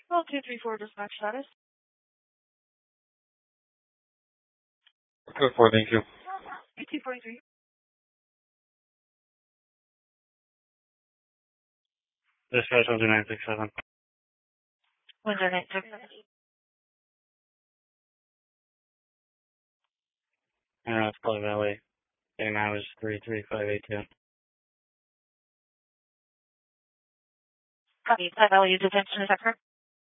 Well, 234 dispatch status. Good for, thank you. 243. Dispatch 10967. Window 967. It's Plug Valley. Getting now is 33582. Copy. Plug Valley detention, is that correct?